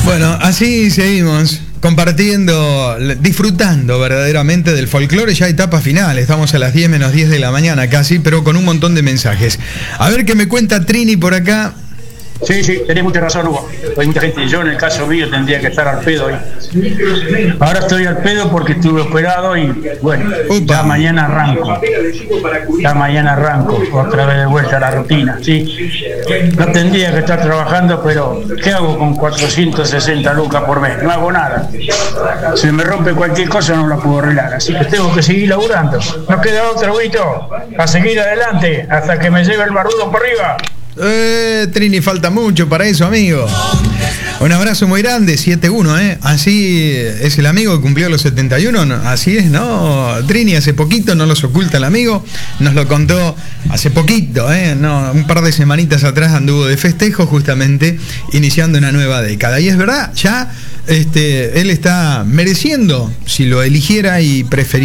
Bueno, así seguimos compartiendo, disfrutando verdaderamente del folclore, ya etapa final. Estamos a las 10 menos 10 de la mañana casi, pero con un montón de mensajes. A ver qué me cuenta Trini por acá. Sí, tenés mucha razón, Hugo. Hay mucha gente, yo en el caso mío tendría que estar al pedo hoy. Ahora estoy al pedo porque estuve operado y bueno, ya mañana arranco. Otra vez de vuelta a la rutina, sí. No tendría que estar trabajando, pero ¿qué hago con 460 lucas por mes? No hago nada. Si me rompe cualquier cosa no la puedo arreglar, así que tengo que seguir laburando. No queda otra, Huguito, a seguir adelante hasta que me lleve el barrudo por arriba. Trini, falta mucho para eso, amigo. Un abrazo muy grande, 7-1, Así es el amigo que cumplió los 71, así es, ¿no? Trini, hace poquito, no los oculta el amigo, nos lo contó hace poquito, No, un par de semanitas atrás anduvo de festejo justamente iniciando una nueva década. Y es verdad, ya él está mereciendo, si lo eligiera y preferiría